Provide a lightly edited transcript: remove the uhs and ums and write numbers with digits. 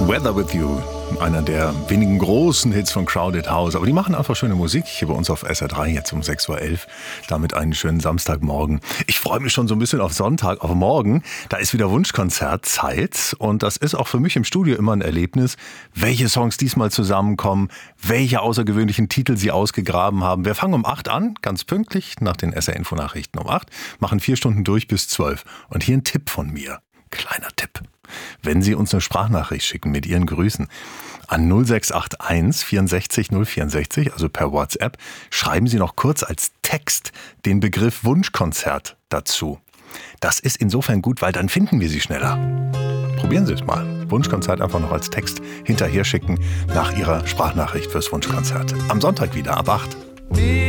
Weather With You, einer der wenigen großen Hits von Crowded House. Aber die machen einfach schöne Musik hier bei uns auf SR3 jetzt um 6.11 Uhr. Damit einen schönen Samstagmorgen. Ich freue mich schon so ein bisschen auf Sonntag, auf morgen. Da ist wieder Wunschkonzertzeit. Und das ist auch für mich im Studio immer ein Erlebnis, welche Songs diesmal zusammenkommen, welche außergewöhnlichen Titel sie ausgegraben haben. Wir fangen um 8 an, ganz pünktlich, nach den SR-Info-Nachrichten um 8, machen 4 Stunden durch bis 12. Und hier ein Tipp von mir. Kleiner Tipp. Wenn Sie uns eine Sprachnachricht schicken mit Ihren Grüßen an 0681 64 064, also per WhatsApp, schreiben Sie noch kurz als Text den Begriff Wunschkonzert dazu. Das ist insofern gut, weil dann finden wir Sie schneller. Probieren Sie es mal. Wunschkonzert einfach noch als Text hinterher schicken nach Ihrer Sprachnachricht fürs Wunschkonzert. Am Sonntag wieder ab 8.